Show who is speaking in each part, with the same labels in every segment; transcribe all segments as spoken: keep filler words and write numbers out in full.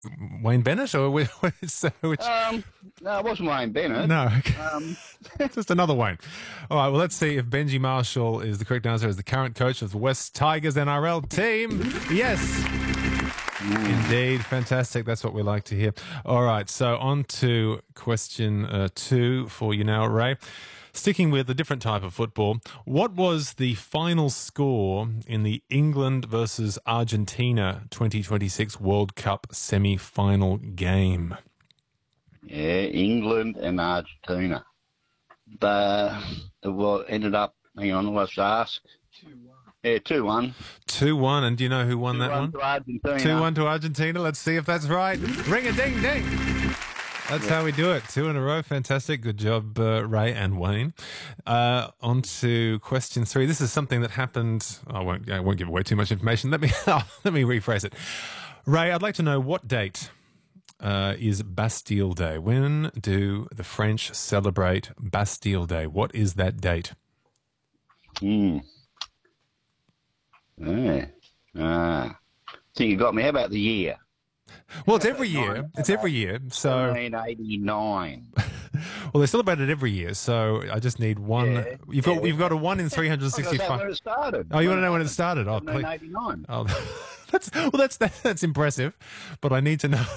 Speaker 1: Wayne Bennett or which? which
Speaker 2: Um, no, it wasn't Wayne Bennett.
Speaker 1: no, okay.
Speaker 2: Um,
Speaker 1: Just another Wayne. All right, well, let's see if Benji Marshall is the correct answer as the current coach of the West Tigers N R L team. Yes. Indeed. Fantastic. That's what we like to hear. All right, so on to question uh, two for you now, Ray. Sticking with a different type of football, what was the final score in the England versus Argentina twenty twenty-six World Cup semi-final game?
Speaker 2: yeah, England and Argentina. The well ended up. Hang on, let's ask. Yeah, two one.
Speaker 1: two one, and do you know who won that one?
Speaker 2: To Argentina.
Speaker 1: two one to Argentina. Let's see if that's right. Ring a ding ding. That's how we do it. Two in a row. Fantastic. Good job, uh, Ray and Wayne. Uh, on to question three. This is something that happened. I won't, I won't give away too much information. Let me let me rephrase it. Ray, I'd like to know what date uh, is Bastille Day. When do the French celebrate Bastille Day? What is that date?
Speaker 2: Hmm. Yeah. Ah. I think you got me. How about the year?
Speaker 1: Well, it's every year. It's every year. So,
Speaker 2: nineteen eighty-nine.
Speaker 1: well, they celebrate it every year. So I just need one.
Speaker 2: Yeah.
Speaker 1: You've got
Speaker 2: Yeah.
Speaker 1: you've got a one in three hundred
Speaker 2: That's
Speaker 1: sixty-five.
Speaker 2: when it started.
Speaker 1: Oh, you want to know when it started? Oh, please.
Speaker 2: nineteen eighty-nine.
Speaker 1: Oh, that's well, that's that, that's impressive, but I need to know.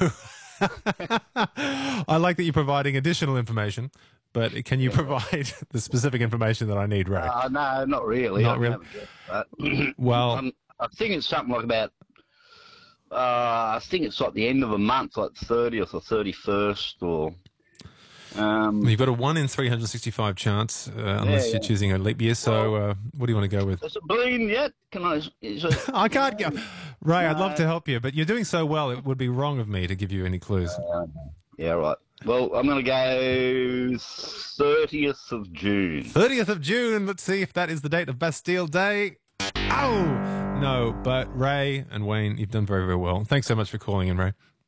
Speaker 1: I like that you're providing additional information, but can you provide the specific information that I need, Ray?
Speaker 2: Uh, no, not really.
Speaker 1: Not
Speaker 2: I
Speaker 1: really?
Speaker 2: haven't guessed that.
Speaker 1: Well,
Speaker 2: um, I think it's something like about. Uh, I think it's like the end of a month, like thirtieth or thirty-first, or. Um,
Speaker 1: you've got a one in three hundred sixty-five chance, uh, unless
Speaker 2: yeah,
Speaker 1: you're
Speaker 2: yeah.
Speaker 1: choosing a leap year. So, uh, what do you want to go with?
Speaker 2: Has it been yet? Can I? Is it,
Speaker 1: I can't go. Ray, I'd love
Speaker 2: No.
Speaker 1: to help you, but you're doing so well, it would be wrong of me to give you any clues.
Speaker 2: Um, yeah, right. Well, I'm going to go thirtieth of June.
Speaker 1: thirtieth of June. Let's see if that is the date of Bastille Day. Oh, no, but Ray and Wayne, you've done very, very well. Thanks so much for calling in, Ray.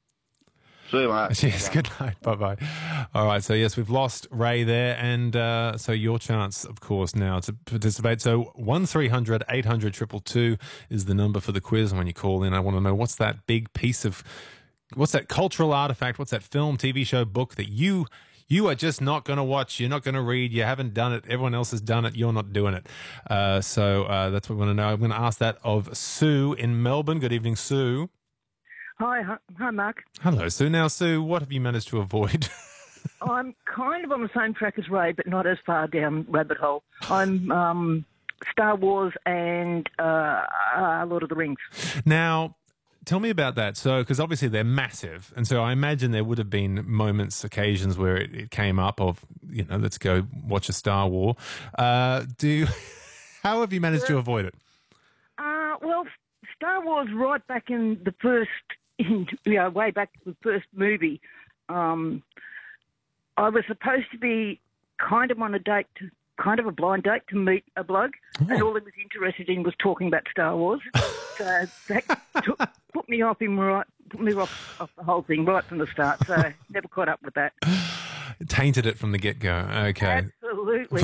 Speaker 2: See you, mate.
Speaker 1: Yes, good night. Bye-bye. All right, so yes, we've lost Ray there, and uh, so your chance, of course, now to participate. So one three hundred eight hundred two two two is the number for the quiz. And when you call in, I want to know what's that big piece of, what's that cultural artifact, what's that film, T V show, book that you you are just not going to watch, you're not going to read, you haven't done it, everyone else has done it, you're not doing it. Uh, so uh, that's what we want to know. I'm going to ask that of Sue in Melbourne. Good evening, Sue.
Speaker 3: Hi, hi, hi, Mark.
Speaker 1: Hello, Sue. Now, Sue, what have you managed to avoid?
Speaker 3: I'm kind of on the same track as Ray, but not as far down rabbit hole. I'm um, Star Wars and uh, uh, Lord of the Rings.
Speaker 1: Now, tell me about that. So, because obviously they're massive, and so I imagine there would have been moments, occasions where it, it came up of, you know, let's go watch a Star War. Uh, do how have you managed to avoid it?
Speaker 3: Uh, well, Star Wars, right back in the first, in, you know, way back to the first movie. Um, I was supposed to be kind of on a date, to, kind of a blind date to meet a bloke,
Speaker 1: Oh.
Speaker 3: and all he was interested in was talking about Star Wars. So that took, put me off him right, put me off, off the whole thing right from the start. So never caught up with that.
Speaker 1: Tainted it from the get-go. Okay.
Speaker 3: Absolutely.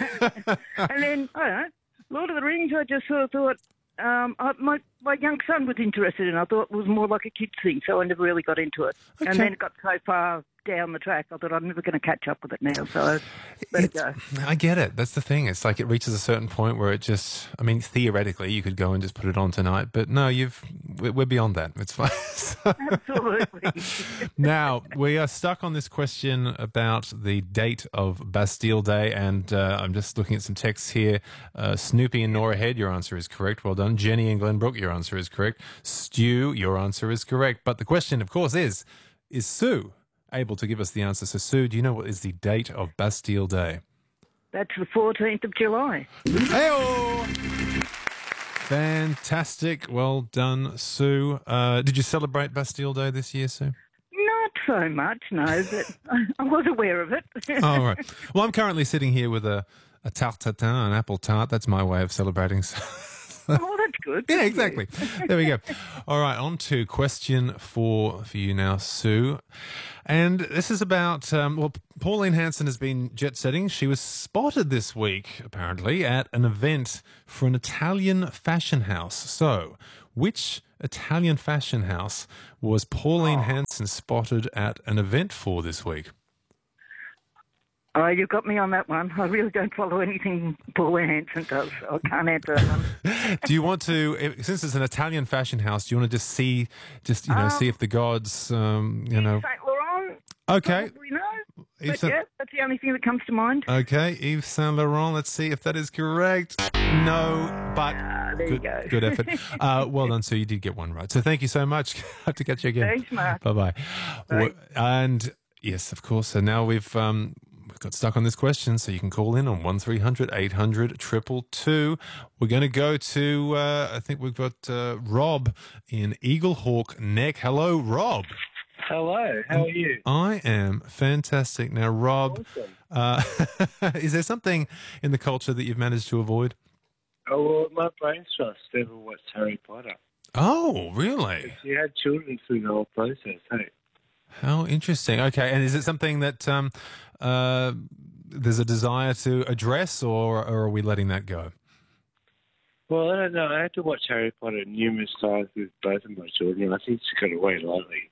Speaker 3: And then, I don't know, Lord of the Rings, I just sort of thought, um, I, my, my young son was interested in it. I thought it was more like a kid's thing, so I never really got into it.
Speaker 1: Okay.
Speaker 3: And then it got so far down the track, I thought I'm never going to catch up with it now, so I let it go.
Speaker 1: I get it. That's the thing. It's like it reaches a certain point where it just, I mean, theoretically, you could go and just put it on tonight, but no, you've, we're we're beyond that. It's fine. So-
Speaker 3: Absolutely.
Speaker 1: Now, we are stuck on this question about the date of Bastille Day, and uh, I'm just looking at some texts here. Uh, Snoopy and Nora Head, your answer is correct. Well done. Jenny and Glenbrook, your answer is correct. Stu, your answer is correct. But the question, of course, is, is Sue able to give us the answer? So, Sue, do you know what is the date of Bastille Day?
Speaker 3: That's the fourteenth of July.
Speaker 1: Hey-o! Fantastic. Well done, Sue. Uh, did you celebrate Bastille Day this year, Sue?
Speaker 3: Not so much, no, but I was aware of it.
Speaker 1: All right. Well, I'm currently sitting here with a, a tarte tatin, an apple tart. That's my way of celebrating.
Speaker 3: Oh, that's good.
Speaker 1: Yeah, exactly. There we go. All right, on to question four for you now, Sue. And this is about, um, well, Pauline Hanson has been jet setting. She was spotted this week, apparently, at an event for an Italian fashion house. So, Which Italian fashion house was Pauline Hanson spotted at an event for this week?
Speaker 3: Oh, you've got me on that one. I really don't follow anything Pauline Hanson does. I can't answer that one.
Speaker 1: Do you want to, if- since it's an Italian fashion house, do you want to just see, just you know,
Speaker 3: Um,
Speaker 1: see if the gods, um, you know?
Speaker 3: Saint Laurent,
Speaker 1: Okay,
Speaker 3: probably no.
Speaker 1: Yves
Speaker 3: But
Speaker 1: Saint-
Speaker 3: yeah, that's the only thing that comes to mind.
Speaker 1: okay, Yves Saint Laurent. Let's see if that is correct. No, but
Speaker 3: Ah, there you
Speaker 1: good,
Speaker 3: go.
Speaker 1: good effort. Uh, well done, Sue. You did get one right. So thank you so much. Have to catch you again.
Speaker 3: Thanks, Mark.
Speaker 1: Bye bye.
Speaker 3: Bye.
Speaker 1: And yes, of course. So now we've um, we've got stuck on this question. So you can call in on one three hundred eight hundred two two two. We're going to go to. Uh, I think we've got uh, Rob in Eaglehawk Neck. Hello, Rob.
Speaker 4: Hello, how are you?
Speaker 1: I am fantastic. Now, Rob,
Speaker 4: Awesome.
Speaker 1: uh, is there something in the culture that you've managed to avoid?
Speaker 4: Oh, well, my brain trust never watched Harry Potter.
Speaker 1: Oh, really?
Speaker 4: You had children through the whole process, hey?
Speaker 1: How interesting. Okay, and is it something that um, uh, there's a desire to address, or, or are we letting that go?
Speaker 4: Well, I don't know. I had to watch Harry Potter numerous times with both of my children. I think it's got away lightly.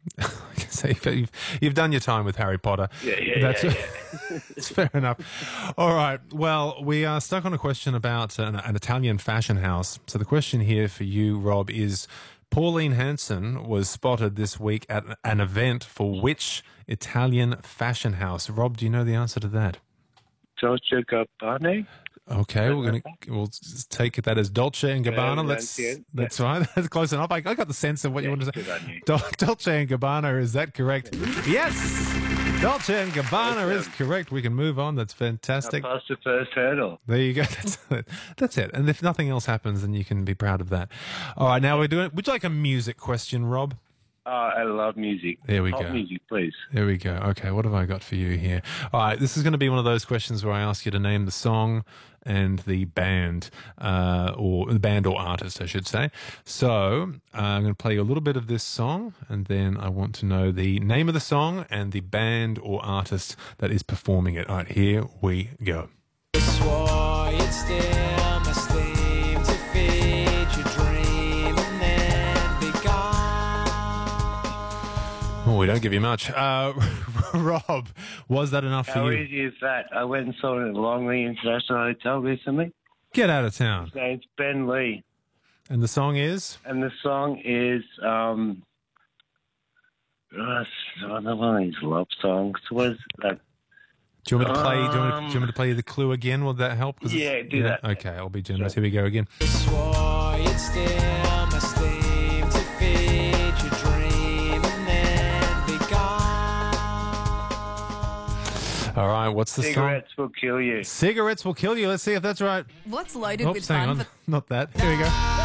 Speaker 1: So you've, you've done your time with Harry Potter.
Speaker 4: Yeah, yeah,
Speaker 1: That's,
Speaker 4: yeah,
Speaker 1: That's fair enough. All right. Well, we are stuck on a question about an, an Italian fashion house. So the question here for you, Rob, is Pauline Hanson was spotted this week at an event for which Italian fashion house? Rob, do you know the answer to that?
Speaker 4: Dolce Gabbana?
Speaker 1: Okay, we're gonna we'll just take that as Dolce and Gabbana.
Speaker 4: Yeah,
Speaker 1: Let's
Speaker 4: yeah, yeah.
Speaker 1: that's right. That's close enough. I, I got the sense of what you
Speaker 4: Yeah,
Speaker 1: want to
Speaker 4: good
Speaker 1: say.
Speaker 4: on you.
Speaker 1: Dol- Dolce and Gabbana, is that correct? Yes, Dolce and Gabbana is correct. We can move on. That's
Speaker 4: I
Speaker 1: fantastic.
Speaker 4: passed the first hurdle.
Speaker 1: There you go. That's it. That's it. And if nothing else happens, then you can be proud of that. All right, now we're doing. Would you like a music question, Rob?
Speaker 4: Oh, I love music.
Speaker 1: There we
Speaker 4: Pop
Speaker 1: go.
Speaker 4: music, please.
Speaker 1: There we go. Okay, what have I got for you here? All right, this is going to be one of those questions where I ask you to name the song and the band, uh, or the band or artist, I should say. So uh, I'm going to play you a little bit of this song, and then I want to know the name of the song and the band or artist that is performing it. All right, here we go.
Speaker 5: Swore you'd steal my sleep to feed your dream and then be gone.
Speaker 1: Oh, we don't give you much. Uh, Rob, was that enough
Speaker 4: How
Speaker 1: for you?
Speaker 4: easy is that? I went and saw it at Longley International Hotel recently.
Speaker 1: Get out of town.
Speaker 4: His name's Ben Lee.
Speaker 1: And the song is?
Speaker 4: And the song is um, uh, it's one of these love songs. What is that?
Speaker 1: Do you want me to play? do, you want me,
Speaker 4: Um,
Speaker 1: do you want me to play you the clue again? Will that help? 'Cause it's-
Speaker 4: Yeah, do that.
Speaker 1: Okay, I'll be generous. Here we go again.
Speaker 5: Swore you'd steal my sleep to feed your dream and then be gone.
Speaker 1: All right, what's the
Speaker 4: Cigarettes will kill you.
Speaker 1: song? Cigarettes will kill you. Let's see if that's right.
Speaker 6: What's loaded with
Speaker 1: Oops, hang
Speaker 6: fun
Speaker 1: on.
Speaker 6: for
Speaker 1: Not that. Here we go.